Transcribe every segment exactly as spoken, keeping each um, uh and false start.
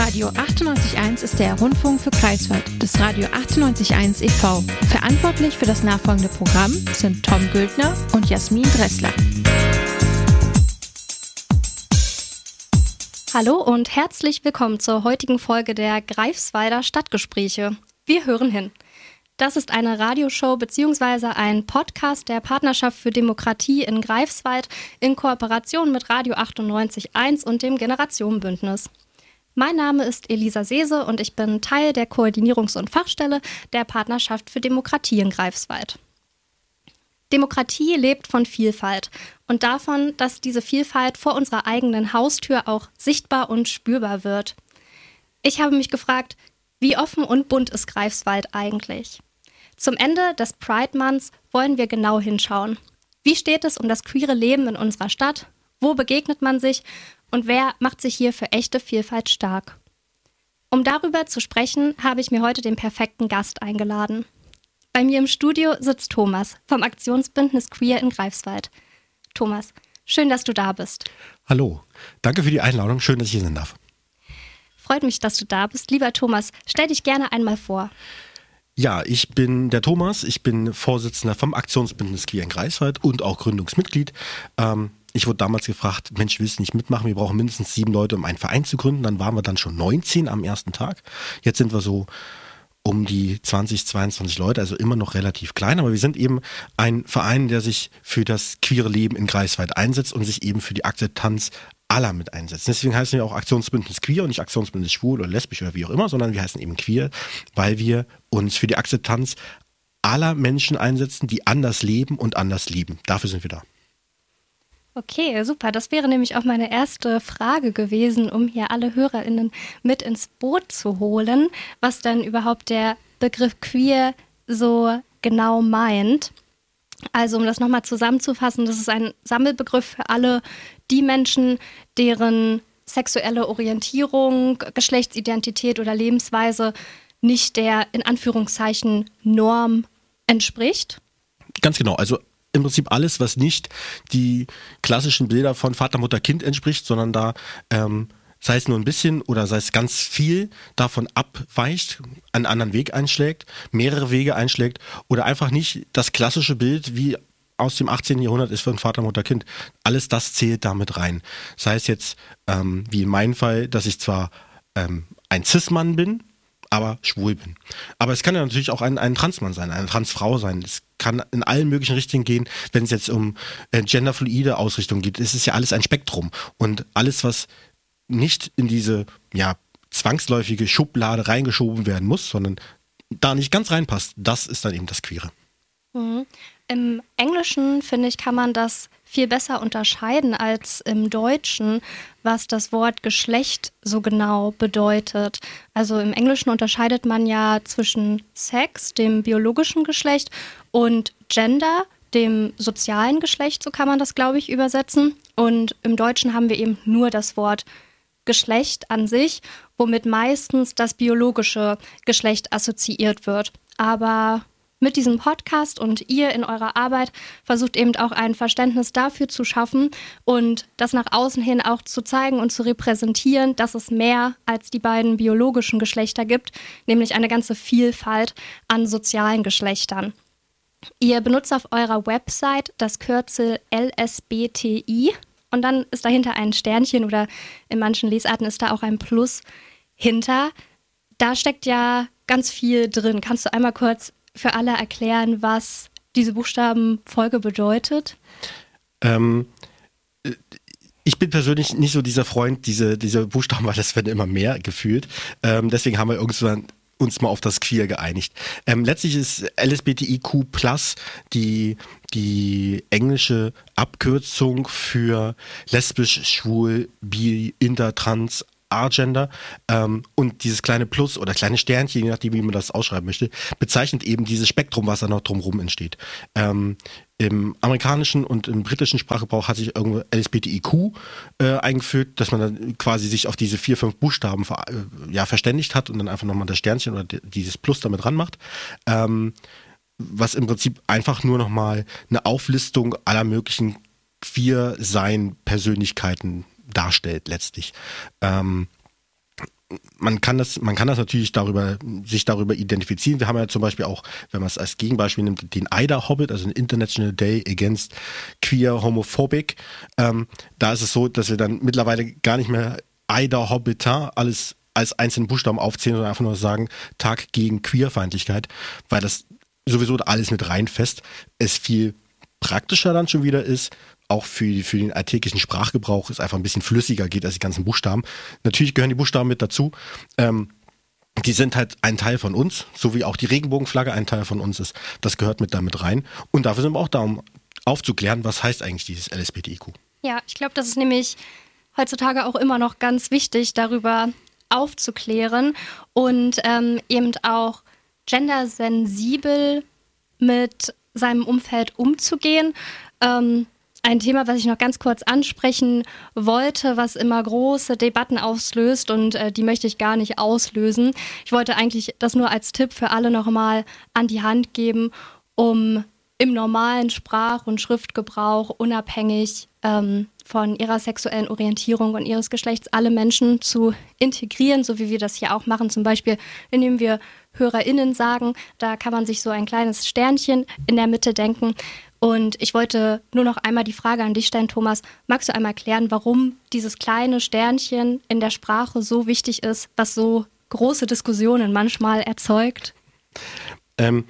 Radio achtundneunzig Komma eins ist der Rundfunk für Greifswald des Radio achtundneunzig Komma eins e V Verantwortlich für das nachfolgende Programm sind Tom Güldner und Jasmin Dressler. Hallo und herzlich willkommen zur heutigen Folge der Greifswalder Stadtgespräche. Wir hören hin. Das ist eine Radioshow bzw. ein Podcast der Partnerschaft für Demokratie in Greifswald in Kooperation mit Radio achtundneunzig Komma eins und dem Generationenbündnis. Mein Name ist Elisa Seese und ich bin Teil der Koordinierungs- und Fachstelle der Partnerschaft für Demokratie in Greifswald. Demokratie lebt von Vielfalt und davon, dass diese Vielfalt vor unserer eigenen Haustür auch sichtbar und spürbar wird. Ich habe mich gefragt, wie offen und bunt ist Greifswald eigentlich? Zum Ende des Pride Months wollen wir genau hinschauen. Wie steht es um das queere Leben in unserer Stadt? Wo begegnet man sich? Und wer macht sich hier für echte Vielfalt stark? Um darüber zu sprechen, habe ich mir heute den perfekten Gast eingeladen. Bei mir im Studio sitzt Thomas vom Aktionsbündnis Queer in Greifswald. Thomas, schön, dass du da bist. Hallo, danke für die Einladung. Schön, dass ich hier sein darf. Freut mich, dass du da bist. Lieber Thomas, stell dich gerne einmal vor. Ja, ich bin der Thomas, ich bin Vorsitzender vom Aktionsbündnis Queer in Greifswald und auch Gründungsmitglied. Ähm, ich wurde damals gefragt, Mensch, willst du nicht mitmachen? Wir brauchen mindestens sieben Leute, um einen Verein zu gründen. Dann waren wir dann schon neunzehn am ersten Tag. Jetzt sind wir so um die zwanzig, zweiundzwanzig Leute, also immer noch relativ klein. Aber wir sind eben ein Verein, der sich für das queere Leben in Greifswald einsetzt und sich eben für die Akzeptanz aller mit einsetzen. Deswegen heißen wir auch Aktionsbündnis Queer und nicht Aktionsbündnis Schwul oder Lesbisch oder wie auch immer, sondern wir heißen eben Queer, weil wir uns für die Akzeptanz aller Menschen einsetzen, die anders leben und anders lieben. Dafür sind wir da. Okay, super. Das wäre nämlich auch meine erste Frage gewesen, um hier alle HörerInnen mit ins Boot zu holen, was dann überhaupt der Begriff Queer so genau meint. Also um das nochmal zusammenzufassen, das ist ein Sammelbegriff für alle die Menschen, deren sexuelle Orientierung, Geschlechtsidentität oder Lebensweise nicht der in Anführungszeichen Norm entspricht. Ganz genau, also im Prinzip alles, was nicht die klassischen Bilder von Vater, Mutter, Kind entspricht, sondern da ähm, sei es nur ein bisschen oder sei es ganz viel davon abweicht, einen anderen Weg einschlägt, mehrere Wege einschlägt oder einfach nicht das klassische Bild wie aus dem achtzehnten Jahrhundert ist von Vater, Mutter, Kind. Alles das zählt damit rein. Sei es jetzt, ähm, wie in meinem Fall, dass ich zwar ähm, ein Cis-Mann bin, aber schwul bin. Aber es kann ja natürlich auch ein, ein Transmann sein, eine Transfrau sein. Es kann in allen möglichen Richtungen gehen, wenn es jetzt um äh, genderfluide Ausrichtung geht. Es ist ja alles ein Spektrum. Und alles, was nicht in diese ja, zwangsläufige Schublade reingeschoben werden muss, sondern da nicht ganz reinpasst, das ist dann eben das Queere. Mhm. Im Englischen, finde ich, kann man das viel besser unterscheiden als im Deutschen, was das Wort Geschlecht so genau bedeutet. Also im Englischen unterscheidet man ja zwischen Sex, dem biologischen Geschlecht, und Gender, dem sozialen Geschlecht, so kann man das, glaube ich, übersetzen. Und im Deutschen haben wir eben nur das Wort Geschlecht an sich, womit meistens das biologische Geschlecht assoziiert wird. Aber mit diesem Podcast und ihr in eurer Arbeit versucht eben auch ein Verständnis dafür zu schaffen und das nach außen hin auch zu zeigen und zu repräsentieren, dass es mehr als die beiden biologischen Geschlechter gibt, nämlich eine ganze Vielfalt an sozialen Geschlechtern. Ihr benutzt auf eurer Website das Kürzel L S B T I und dann ist dahinter ein Sternchen oder in manchen Lesarten ist da auch ein Plus hinter. Da steckt ja ganz viel drin. Kannst du einmal kurz für alle erklären, was diese Buchstabenfolge bedeutet? Ähm, ich bin persönlich nicht so dieser Freund, diese, diese Buchstaben, weil das werden immer mehr gefühlt. Ähm, deswegen haben wir irgendwann uns mal auf das Queer geeinigt. Ähm, letztlich ist L S B T I Q plus die, die englische Abkürzung für lesbisch, schwul, bi, inter, trans, Agender ähm, und dieses kleine Plus oder kleine Sternchen, je nachdem, wie man das ausschreiben möchte, bezeichnet eben dieses Spektrum, was da noch drumherum entsteht. Ähm, Im amerikanischen und im britischen Sprachgebrauch hat sich irgendwo L S B T I Q äh, eingeführt, dass man dann quasi sich auf diese vier, fünf Buchstaben ver, äh, ja, verständigt hat und dann einfach nochmal das Sternchen oder d- dieses Plus damit ranmacht. Ähm, was im Prinzip einfach nur nochmal eine Auflistung aller möglichen Queer-Sein-Persönlichkeiten darstellt letztlich. Ähm, man kann das, man kann das natürlich darüber, sich darüber identifizieren. Wir haben ja zum Beispiel auch, wenn man es als Gegenbeispiel nimmt, den I D A-Hobbit, also den International Day Against Queer Homophobic. Ähm, da ist es so, dass wir dann mittlerweile gar nicht mehr I D A-Hobbita alles als einzelnen Buchstaben aufzählen, sondern einfach nur sagen, Tag gegen Queerfeindlichkeit, weil das sowieso alles mit reinfasst. Es viel praktischer dann schon wieder ist, auch für, für den alltäglichen Sprachgebrauch es einfach ein bisschen flüssiger geht als die ganzen Buchstaben. Natürlich gehören die Buchstaben mit dazu. Ähm, die sind halt ein Teil von uns, so wie auch die Regenbogenflagge ein Teil von uns ist. Das gehört mit damit rein. Und dafür sind wir auch da, um aufzuklären, was heißt eigentlich dieses L S B T I Q. Ja, ich glaube, das ist nämlich heutzutage auch immer noch ganz wichtig, darüber aufzuklären und ähm, eben auch gendersensibel mit seinem Umfeld umzugehen. Ähm, Ein Thema, was ich noch ganz kurz ansprechen wollte, was immer große Debatten auslöst und äh, die möchte ich gar nicht auslösen. Ich wollte eigentlich das nur als Tipp für alle nochmal an die Hand geben, um im normalen Sprach- und Schriftgebrauch unabhängig ähm, von ihrer sexuellen Orientierung und ihres Geschlechts alle Menschen zu integrieren, so wie wir das hier auch machen, zum Beispiel indem wir HörerInnen sagen, da kann man sich so ein kleines Sternchen in der Mitte denken. Und ich wollte nur noch einmal die Frage an dich stellen, Thomas. Magst du einmal erklären, warum dieses kleine Sternchen in der Sprache so wichtig ist, was so große Diskussionen manchmal erzeugt? Ähm,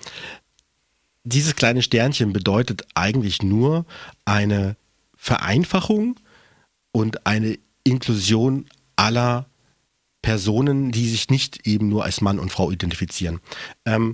dieses kleine Sternchen bedeutet eigentlich nur eine Vereinfachung und eine Inklusion aller Personen, die sich nicht eben nur als Mann und Frau identifizieren. Ähm,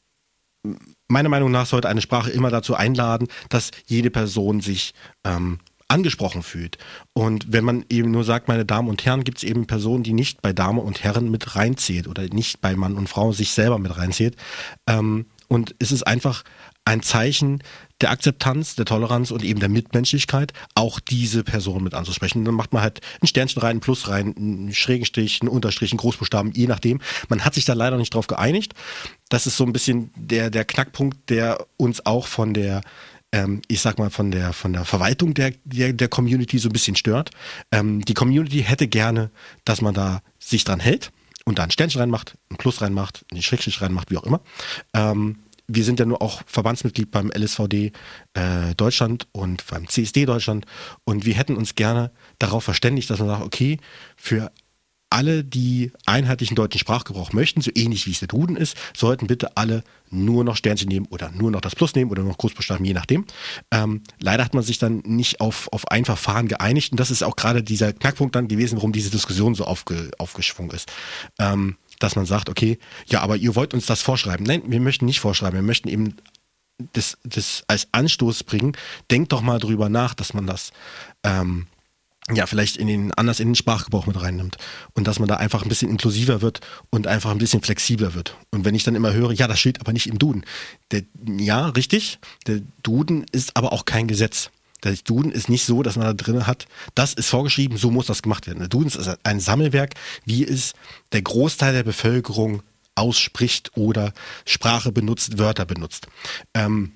Meiner Meinung nach sollte eine Sprache immer dazu einladen, dass jede Person sich ähm, angesprochen fühlt. Und wenn man eben nur sagt, meine Damen und Herren, gibt es eben Personen, die nicht bei Dame und Herren mit reinzählt oder nicht bei Mann und Frau sich selber mit reinzählt. Ähm, und es ist einfach ein Zeichen der Akzeptanz, der Toleranz und eben der Mitmenschlichkeit, auch diese Person mit anzusprechen. Dann macht man halt ein Sternchen rein, ein Plus rein, einen Schrägenstrich, einen Unterstrich, einen Großbuchstaben, je nachdem. Man hat sich da leider nicht drauf geeinigt. Das ist so ein bisschen der, der Knackpunkt, der uns auch von der, ähm, ich sag mal, von der, von der Verwaltung der, der, der Community so ein bisschen stört. Ähm, die Community hätte gerne, dass man da sich dran hält und da ein Sternchen reinmacht, ein Plus reinmacht, einen Schrägstrich reinmacht, wie auch immer. Ähm, Wir sind ja nur auch Verbandsmitglied beim L S V D äh, Deutschland und beim C S D Deutschland und wir hätten uns gerne darauf verständigt, dass man sagt, okay, für alle, die einheitlichen deutschen Sprachgebrauch möchten, so ähnlich wie es der Duden ist, sollten bitte alle nur noch Sternchen nehmen oder nur noch das Plus nehmen oder nur noch Großbuchstaben, je nachdem. Ähm, leider hat man sich dann nicht auf, auf ein Verfahren geeinigt und das ist auch gerade dieser Knackpunkt dann gewesen, warum diese Diskussion so aufge, aufgeschwungen ist. Ähm, dass man sagt, okay, ja, aber ihr wollt uns das vorschreiben. Nein, wir möchten nicht vorschreiben, wir möchten eben das, das als Anstoß bringen. Denkt doch mal drüber nach, dass man das ähm, ja vielleicht in den, anders in den Sprachgebrauch mit reinnimmt und dass man da einfach ein bisschen inklusiver wird und einfach ein bisschen flexibler wird. Und wenn ich dann immer höre, ja, das steht aber nicht im Duden. Der, ja, richtig, der Duden ist aber auch kein Gesetz. Der Duden ist nicht so, dass man da drin hat, das ist vorgeschrieben, so muss das gemacht werden. Der Duden ist ein Sammelwerk, wie es der Großteil der Bevölkerung ausspricht oder Sprache benutzt, Wörter benutzt. Ähm,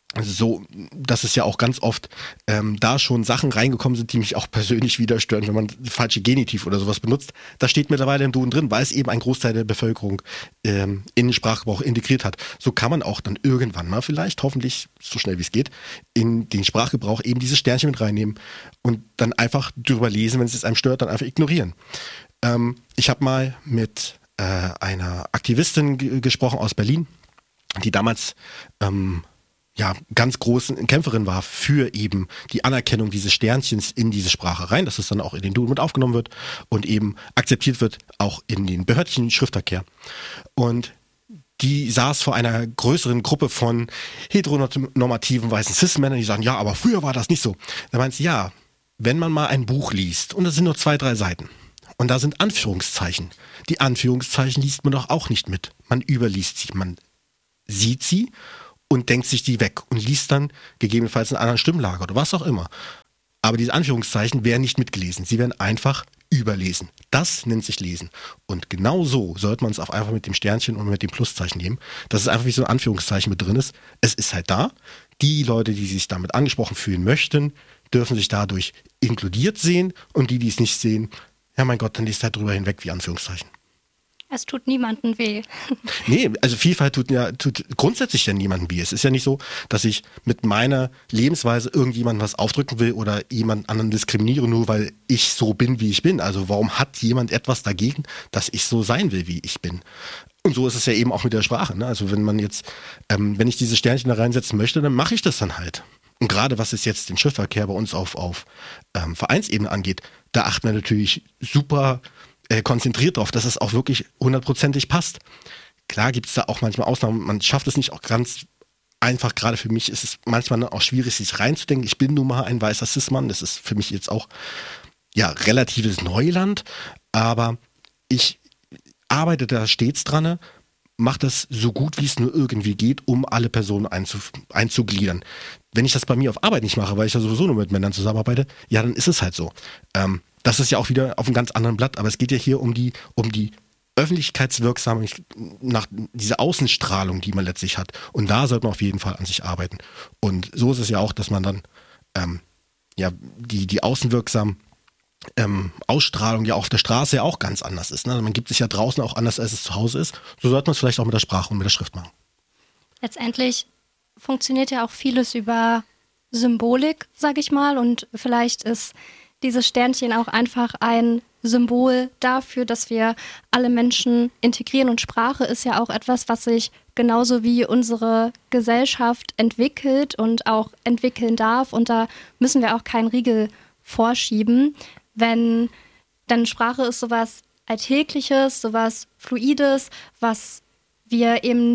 so, dass es ja auch ganz oft ähm, da schon Sachen reingekommen sind, die mich auch persönlich wieder stören, wenn man falsche Genitiv oder sowas benutzt. Das steht mittlerweile im Duden drin, weil es eben ein Großteil der Bevölkerung ähm, in den Sprachgebrauch integriert hat. So kann man auch dann irgendwann mal vielleicht, hoffentlich so schnell wie es geht, in den Sprachgebrauch eben dieses Sternchen mit reinnehmen und dann einfach drüber lesen, wenn es einem stört, dann einfach ignorieren. Ähm, ich habe mal mit äh, einer Aktivistin g- gesprochen aus Berlin, die damals ähm, ja, ganz große Kämpferin war für eben die Anerkennung dieses Sternchens in diese Sprache rein, dass es dann auch in den Duden mit aufgenommen wird und eben akzeptiert wird, auch in den behördlichen Schriftverkehr. Und die saß vor einer größeren Gruppe von heteronormativen weißen Cis-Männern, die sagen, ja, aber früher war das nicht so. Da meint sie, ja, wenn man mal ein Buch liest und das sind nur zwei, drei Seiten und da sind Anführungszeichen, die Anführungszeichen liest man doch auch nicht mit. Man überliest sie, man sieht sie und denkt sich die weg und liest dann gegebenenfalls in einer anderen Stimmlage oder was auch immer. Aber diese Anführungszeichen werden nicht mitgelesen. Sie werden einfach überlesen. Das nennt sich Lesen. Und genau so sollte man es auch einfach mit dem Sternchen und mit dem Pluszeichen nehmen, dass es einfach wie so ein Anführungszeichen mit drin ist. Es ist halt da. Die Leute, die sich damit angesprochen fühlen möchten, dürfen sich dadurch inkludiert sehen und die, die es nicht sehen, ja mein Gott, dann liest halt drüber hinweg, wie Anführungszeichen. Es tut niemandem weh. Nee, also Vielfalt tut ja tut grundsätzlich ja niemandem weh. Es ist ja nicht so, dass ich mit meiner Lebensweise irgendjemandem was aufdrücken will oder jemand anderen diskriminiere, nur weil ich so bin, wie ich bin. Also warum hat jemand etwas dagegen, dass ich so sein will, wie ich bin? Und so ist es ja eben auch mit der Sprache. Ne? Also wenn man jetzt, ähm, wenn ich diese Sternchen da reinsetzen möchte, dann mache ich das dann halt. Und gerade was es jetzt den Schriftverkehr bei uns auf, auf ähm, Vereinsebene angeht, da achten wir natürlich super äh, konzentriert drauf, dass es auch wirklich hundertprozentig passt. Klar gibt es da auch manchmal Ausnahmen, man schafft es nicht auch ganz einfach, gerade für mich ist es manchmal auch schwierig, sich reinzudenken. Ich bin nun mal ein weißer Cis-Mann, das ist für mich jetzt auch ja relatives Neuland, aber ich arbeite da stets dran, mache das so gut, wie es nur irgendwie geht, um alle Personen einzu, einzugliedern. Wenn ich das bei mir auf Arbeit nicht mache, weil ich ja sowieso nur mit Männern zusammenarbeite, ja, dann ist es halt so. Ähm, das ist ja auch wieder auf einem ganz anderen Blatt, aber es geht ja hier um die, um die öffentlichkeitswirksame, nach dieser Außenstrahlung, die man letztlich hat. Und da sollte man auf jeden Fall an sich arbeiten. Und so ist es ja auch, dass man dann ähm, ja, die, die außenwirksam ähm, Ausstrahlung ja auf der Straße ja auch ganz anders ist. Ne? Also man gibt sich ja draußen auch anders, als es zu Hause ist. So sollte man es vielleicht auch mit der Sprache und mit der Schrift machen. Letztendlich funktioniert ja auch vieles über Symbolik, sage ich mal. Und vielleicht ist dieses Sternchen auch einfach ein Symbol dafür, dass wir alle Menschen integrieren. Und Sprache ist ja auch etwas, was sich genauso wie unsere Gesellschaft entwickelt und auch entwickeln darf. Und da müssen wir auch keinen Riegel vorschieben, wenn dann Sprache ist sowas Alltägliches, sowas Fluides, was wir eben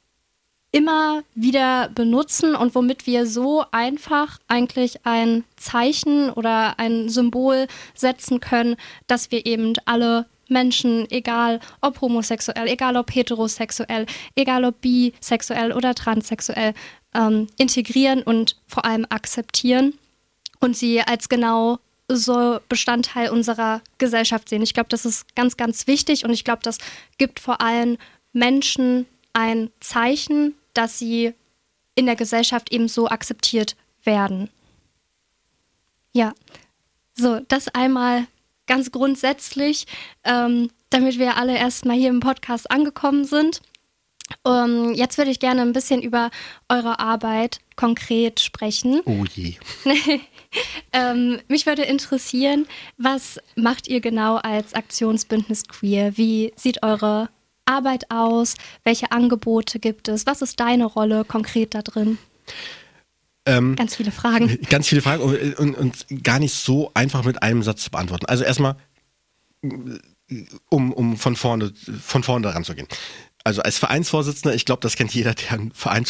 immer wieder benutzen und womit wir so einfach eigentlich ein Zeichen oder ein Symbol setzen können, dass wir eben alle Menschen, egal ob homosexuell, egal ob heterosexuell, egal ob bisexuell oder transsexuell, ähm, integrieren und vor allem akzeptieren und sie als genau so Bestandteil unserer Gesellschaft sehen. Ich glaube, das ist ganz, ganz wichtig und ich glaube, das gibt vor allem Menschen ein Zeichen, dass sie in der Gesellschaft eben so akzeptiert werden. Ja, so, das einmal ganz grundsätzlich, ähm, damit wir alle erstmal hier im Podcast angekommen sind. Um, jetzt würde ich gerne ein bisschen über eure Arbeit konkret sprechen. Oh je. ähm, mich würde interessieren, was macht ihr genau als Aktionsbündnis Queer? Wie sieht eure Arbeit aus? Welche Angebote gibt es? Was ist deine Rolle konkret da drin? Ähm, ganz viele Fragen. Ganz viele Fragen und, und, und gar nicht so einfach mit einem Satz zu beantworten. Also erstmal, um, um von vorne, von vorne daran zu gehen. Also als Vereinsvorsitzender, ich glaube, das kennt jeder, der einen Vereins,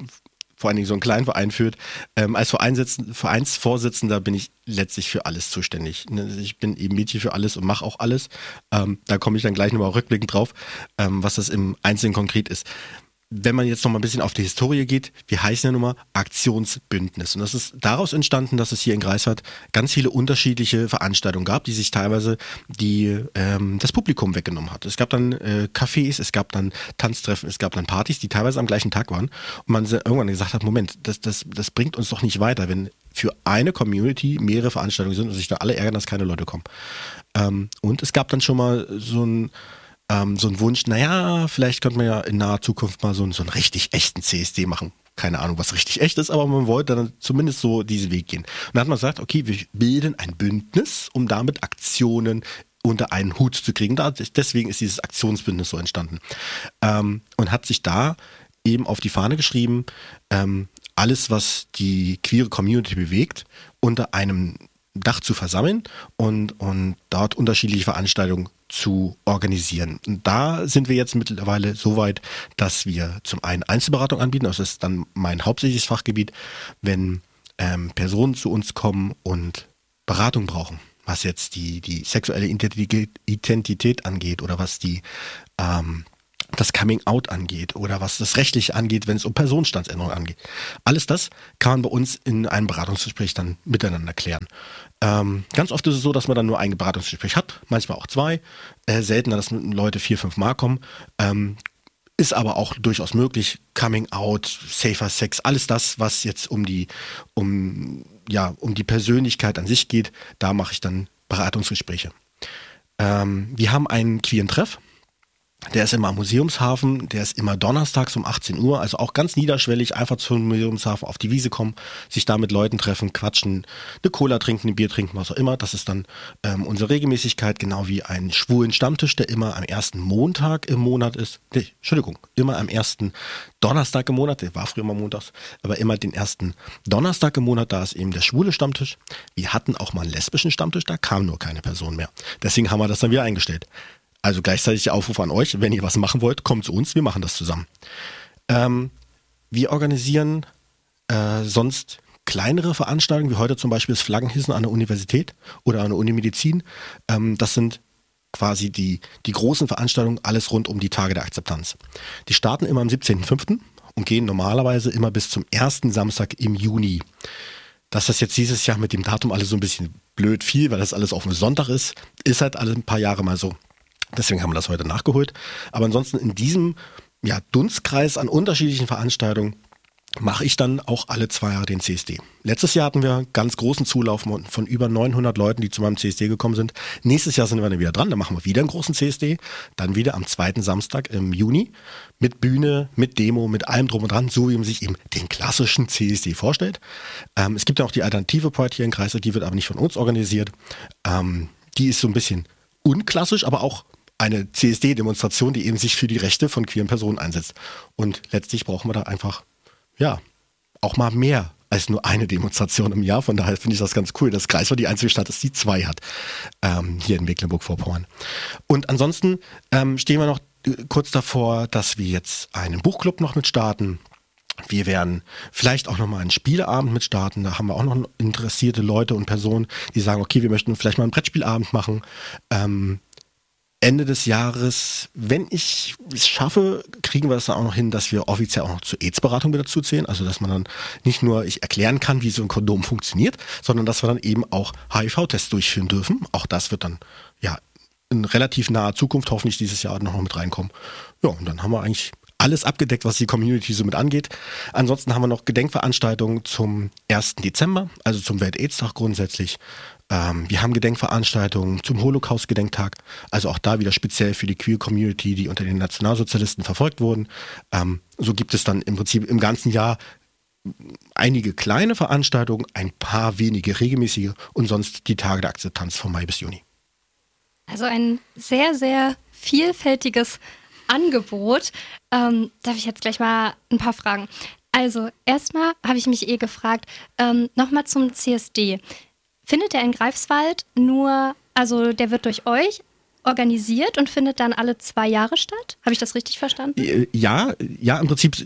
vor allen Dingen so einen kleinen Verein führt. Ähm, als Vereinsvorsitzender bin ich letztlich für alles zuständig. Ich bin eben Mädchen für alles und mache auch alles. Ähm, da komme ich dann gleich nochmal rückblickend drauf, ähm, was das im Einzelnen konkret ist. Wenn man jetzt noch mal ein bisschen auf die Historie geht, wir heißen ja nun mal Aktionsbündnis. Und das ist daraus entstanden, dass es hier in Greifswald ganz viele unterschiedliche Veranstaltungen gab, die sich teilweise die, ähm, das Publikum weggenommen hat. Es gab dann äh, Cafés, es gab dann Tanztreffen, es gab dann Partys, die teilweise am gleichen Tag waren. Und man irgendwann gesagt hat, Moment, das, das, das bringt uns doch nicht weiter, wenn für eine Community mehrere Veranstaltungen sind und sich da alle ärgern, dass keine Leute kommen. Ähm, und es gab dann schon mal so ein Ähm, so ein Wunsch, naja, vielleicht könnte man ja in naher Zukunft mal so, einen, so einen richtig echten C S D machen. Keine Ahnung, was richtig echt ist, aber man wollte dann zumindest so diesen Weg gehen. Und dann hat man gesagt, okay, wir bilden ein Bündnis, um damit Aktionen unter einen Hut zu kriegen. Da, deswegen ist dieses Aktionsbündnis so entstanden. Ähm, und hat sich da eben auf die Fahne geschrieben, ähm, alles, was die queere Community bewegt, unter einem Dach zu versammeln und, und dort unterschiedliche Veranstaltungen zu organisieren. Und da sind wir jetzt mittlerweile so weit, dass wir zum einen Einzelberatung anbieten, also das ist dann mein hauptsächliches Fachgebiet, wenn ähm, Personen zu uns kommen und Beratung brauchen, was jetzt die, die sexuelle Identität, Identität angeht oder was die ähm, das Coming-out angeht oder was das Rechtliche angeht, wenn es um Personenstandsänderung angeht. Alles das kann man bei uns in einem Beratungsgespräch dann miteinander klären. Ähm, ganz oft ist es so, dass man dann nur ein Beratungsgespräch hat, manchmal auch zwei. Äh, seltener, dass Leute vier, fünf Mal kommen. Ähm, ist aber auch durchaus möglich. Coming-out, safer Sex, alles das, was jetzt um die, um, ja, um die Persönlichkeit an sich geht, da mache ich dann Beratungsgespräche. Ähm, wir haben einen queeren Treff. Der ist immer am Museumshafen, der ist immer donnerstags um achtzehn Uhr, also auch ganz niederschwellig, einfach zum Museumshafen auf die Wiese kommen, sich da mit Leuten treffen, quatschen, eine Cola trinken, ein Bier trinken, was auch immer. Das ist dann ähm, unsere Regelmäßigkeit, genau wie ein schwulen Stammtisch, der immer am ersten Montag im Monat ist. Nee, Entschuldigung, immer am ersten Donnerstag im Monat, der war früher immer montags, aber immer den ersten Donnerstag im Monat, da ist eben der schwule Stammtisch. Wir hatten auch mal einen lesbischen Stammtisch, da kam nur keine Person mehr. Deswegen haben wir das dann wieder eingestellt. Also gleichzeitig der Aufruf an euch, wenn ihr was machen wollt, kommt zu uns, wir machen das zusammen. Ähm, wir organisieren äh, sonst kleinere Veranstaltungen, wie heute zum Beispiel das Flaggenhissen an der Universität oder an der Uni Medizin. Ähm, das sind quasi die, die großen Veranstaltungen, alles rund um die Tage der Akzeptanz. Die starten immer am siebzehnten fünften und gehen normalerweise immer bis zum ersten Samstag im Juni. Dass das jetzt dieses Jahr mit dem Datum alles so ein bisschen blöd fiel, weil das alles auf einen Sonntag ist, ist halt alle ein paar Jahre mal so. Deswegen haben wir das heute nachgeholt. Aber ansonsten in diesem ja, Dunstkreis an unterschiedlichen Veranstaltungen mache ich dann auch alle zwei Jahre den C S D. Letztes Jahr hatten wir einen ganz großen Zulauf von über neunhundert Leuten, die zu meinem C S D gekommen sind. Nächstes Jahr sind wir dann wieder dran, dann machen wir wieder einen großen C S D. Dann wieder am zweiten Samstag im Juni mit Bühne, mit Demo, mit allem drum und dran, so wie man sich eben den klassischen C S D vorstellt. Ähm, es gibt ja auch die Alternative Party hier in Greifswald, die wird aber nicht von uns organisiert. Ähm, die ist so ein bisschen unklassisch, aber auch eine C S D-Demonstration, die eben sich für die Rechte von queeren Personen einsetzt. Und letztlich brauchen wir da einfach, ja, auch mal mehr als nur eine Demonstration im Jahr. Von daher finde ich das ganz cool, dass Greifswald die einzige Stadt ist, die zwei hat, ähm, hier in Mecklenburg-Vorpommern. Und ansonsten ähm, stehen wir noch kurz davor, dass wir jetzt einen Buchclub noch mit starten. Wir werden vielleicht auch nochmal einen Spieleabend mit starten. Da haben wir auch noch interessierte Leute und Personen, die sagen, okay, wir möchten vielleicht mal einen Brettspielabend machen. Ähm, Ende des Jahres, wenn ich es schaffe, kriegen wir das dann auch noch hin, dass wir offiziell auch noch zur AIDS-Beratung wieder dazuziehen. Also dass man dann nicht nur ich erklären kann, wie so ein Kondom funktioniert, sondern dass wir dann eben auch H I V-Tests durchführen dürfen. Auch das wird dann ja in relativ naher Zukunft hoffentlich dieses Jahr noch mit reinkommen. Ja, und dann haben wir eigentlich alles abgedeckt, was die Community so mit angeht. Ansonsten haben wir noch Gedenkveranstaltungen zum ersten Dezember, also zum Welt-AIDS-Tag grundsätzlich. Ähm, wir haben Gedenkveranstaltungen zum Holocaust-Gedenktag, also auch da wieder speziell für die Queer-Community, die unter den Nationalsozialisten verfolgt wurden. Ähm, so gibt es dann im Prinzip im ganzen Jahr einige kleine Veranstaltungen, ein paar wenige regelmäßige und sonst die Tage der Akzeptanz von Mai bis Juni. Also ein sehr, sehr vielfältiges Angebot. Ähm, darf ich jetzt gleich mal ein paar Fragen? Also erstmal habe ich mich eh gefragt, ähm, nochmal zum C S D. Findet der in Greifswald nur, also der wird durch euch organisiert und findet dann alle zwei Jahre statt? Habe ich das richtig verstanden? Ja, ja, im Prinzip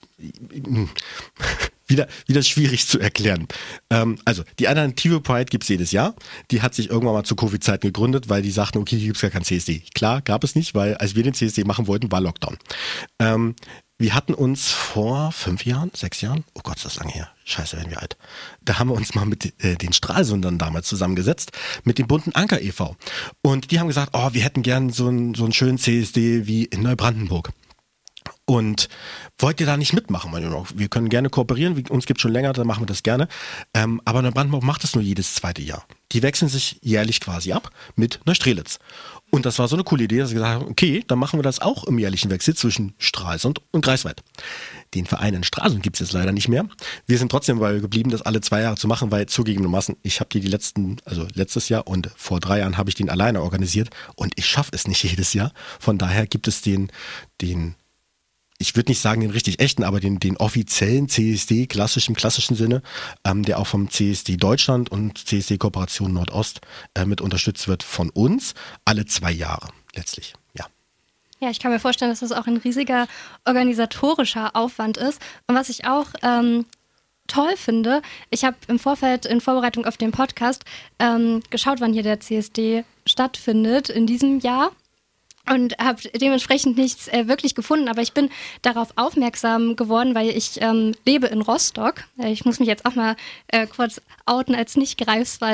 wieder, wieder schwierig zu erklären. Ähm, also die Alternative Pride gibt es jedes Jahr. Die hat sich irgendwann mal zu Covid-Zeiten gegründet, weil die sagten, okay, hier gibt es gar kein C S D. Klar, gab es nicht, weil als wir den C S D machen wollten, war Lockdown. Ähm, Wir hatten uns vor fünf Jahren, sechs Jahren, oh Gott, ist das lange her, scheiße, werden wir alt. Da haben wir uns mal mit äh, den Stralsundern damals zusammengesetzt, mit dem bunten Anker e V. Und die haben gesagt, oh, wir hätten gern so einen, so einen schönen C S D wie in Neubrandenburg. Und wollt ihr da nicht mitmachen? Wir können gerne kooperieren, uns gibt es schon länger, dann machen wir das gerne. Ähm, aber Neubrandenburg macht das nur jedes zweite Jahr. Die wechseln sich jährlich quasi ab mit Neustrelitz. Und das war so eine coole Idee, dass sie gesagt haben, okay, dann machen wir das auch im jährlichen Wechsel zwischen Stralsund und Greifswald. Den Verein in Stralsund gibt es jetzt leider nicht mehr. Wir sind trotzdem dabei geblieben, das alle zwei Jahre zu machen, weil zugegebenermaßen, ich habe die die letzten, also letztes Jahr und vor drei Jahren habe ich den alleine organisiert und ich schaffe es nicht jedes Jahr. Von daher gibt es den, den ich würde nicht sagen den richtig echten, aber den, den offiziellen C S D, klassisch im klassischen Sinne, ähm, der auch vom C S D Deutschland und C S D Kooperation Nordost äh, mit unterstützt wird von uns, alle zwei Jahre letztlich, ja. Ja, ich kann mir vorstellen, dass das auch ein riesiger organisatorischer Aufwand ist. Und was ich auch ähm, toll finde, ich habe im Vorfeld in Vorbereitung auf den Podcast ähm, geschaut, wann hier der C S D stattfindet in diesem Jahr. Und habe dementsprechend nichts äh, wirklich gefunden, aber ich bin darauf aufmerksam geworden, weil ich ähm, lebe in Rostock. Ich muss mich jetzt auch mal äh, kurz outen als Nicht-Greifswald.